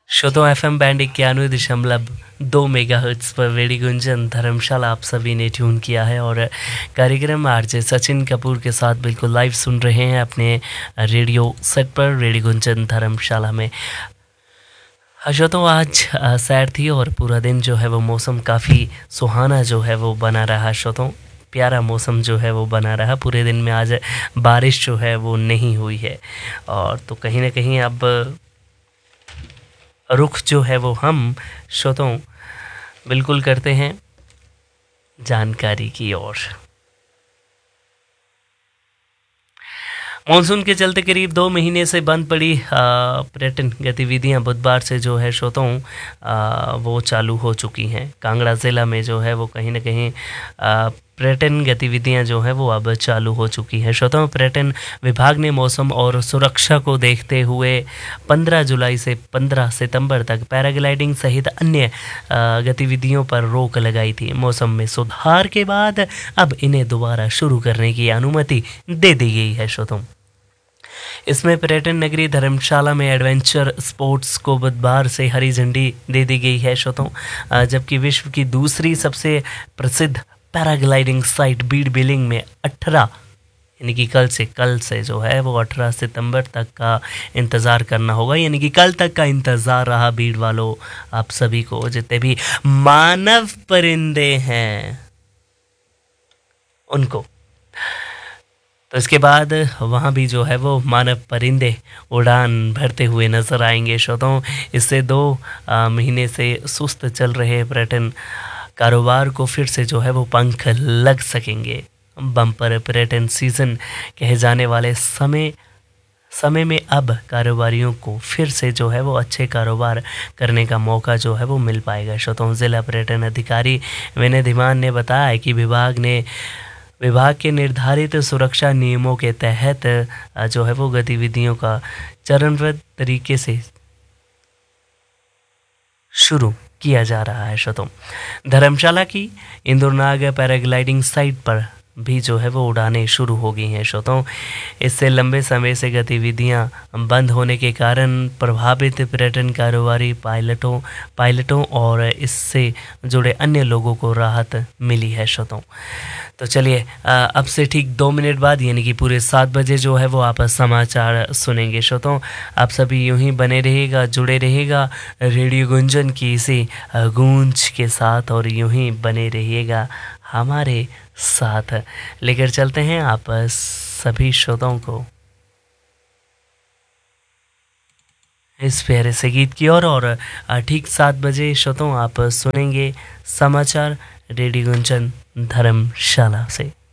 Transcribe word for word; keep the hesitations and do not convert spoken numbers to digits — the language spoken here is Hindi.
श्रोताओं एफएम बैंड इक्यानवे दशमलव दो मेगा हर्ट्स पर रेडियो गुंजन धर्मशाला आप सभी ने ट्यून किया है और कार्यक्रम आरजे सचिन कपूर के साथ बिल्कुल लाइव सुन रहे हैं अपने रेडियो सेट पर रेडियो गुंजन धर्मशाला में। श्रोताओं आज सैर थी और पूरा दिन जो है वो मौसम काफ़ी सुहाना जो है वो बना रहा। श्रोताओं प्यारा मौसम जो है वो बना रहा। पूरे दिन में आज बारिश जो है वो नहीं हुई है और तो कहीं ना कहीं अब रुख जो है वो हम श्रोताओं बिल्कुल करते हैं जानकारी की ओर। मॉनसून के चलते करीब दो महीने से बंद पड़ी पर्यटन गतिविधियां बुधवार से जो है श्रोताओं वो चालू हो चुकी हैं। कांगड़ा ज़िला में जो है वो कहीं ना कहीं पर्यटन गतिविधियां जो है वो अब चालू हो चुकी हैं। श्रोताओं पर्यटन विभाग ने मौसम और सुरक्षा को देखते हुए पंद्रह जुलाई से पंद्रह सितंबर तक पैराग्लाइडिंग सहित अन्य गतिविधियों पर रोक लगाई थी। मौसम में सुधार के बाद अब इन्हें दोबारा शुरू करने की अनुमति दे दी गई है। श्रोताओं इसमें पर्यटन नगरी धर्मशाला में एडवेंचर स्पोर्ट्स को बुधवार से हरी झंडी दे दी गई है। श्रोताओं जबकि विश्व की दूसरी सबसे प्रसिद्ध पैराग्लाइडिंग साइट बीड बिलिंग में अठारह यानी कि कल से कल से जो है वो अठारह सितंबर तक का इंतज़ार करना होगा। यानी कि कल तक का इंतज़ार रहा बीड वालों आप सभी को, जितने भी मानव परिंदे हैं उनको। तो इसके बाद वहाँ भी जो है वो मानव परिंदे उड़ान भरते हुए नजर आएंगे। श्रोताओं इससे दो महीने से सुस्त चल रहे पर्यटन कारोबार को फिर से जो है वो पंख लग सकेंगे। बम्पर पर्यटन सीजन कहे जाने वाले समय समय में अब कारोबारियों को फिर से जो है वो अच्छे कारोबार करने का मौका जो है वो मिल पाएगा। श्रोताओं जिला पर्यटन अधिकारी विनय धीमान ने बताया कि विभाग ने विभाग के निर्धारित सुरक्षा नियमों के तहत जो है वो गतिविधियों का चरणबद्ध तरीके से शुरू किया जा रहा है। श्रोताओं धर्मशाला की इंदुरनाग पैराग्लाइडिंग साइट पर भी जो है वो उड़ानें शुरू हो गई हैं। श्रोताओं इससे लंबे समय से गतिविधियां बंद होने के कारण प्रभावित पर्यटन कारोबारी पायलटों पायलटों और इससे जुड़े अन्य लोगों को राहत मिली है। श्रोताओं तो चलिए अब से ठीक दो मिनट बाद यानी कि पूरे सात बजे जो है वो आप समाचार सुनेंगे। श्रोताओं आप सभी यूं ही बने रहेगा, जुड़े रहेगा रेडियो गुंजन की इसी गूंज के साथ और यूं ही बने रहिएगा हमारे साथ। लेकर चलते हैं आप सभी श्रोताओं को इस प्यारे से गीत की ओर और, और ठीक सात बजे श्रोताओं आप सुनेंगे समाचार रेडियो गुंजन धर्मशाला से।